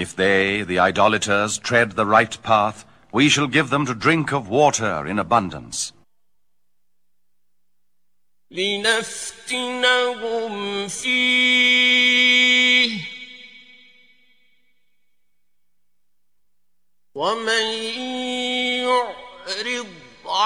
If they, the idolaters, tread the right path, we shall give them to drink of water in abundance. لنفتنهم فيه ومن يعرض